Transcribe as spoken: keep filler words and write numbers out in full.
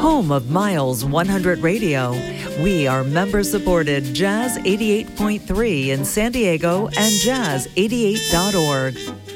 home of Miles one hundred Radio. We are member-supported Jazz eighty-eight point three in San Diego and jazz eighty-eight dot org.